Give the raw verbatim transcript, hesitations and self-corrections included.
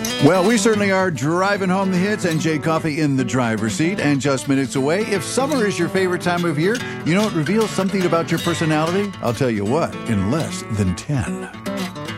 Well, we certainly are driving home the hits, and Jay Coffey in the driver's seat. And just minutes away, if summer is your favorite time of year, you know it reveals something about your personality? I'll tell you what, in less than ten.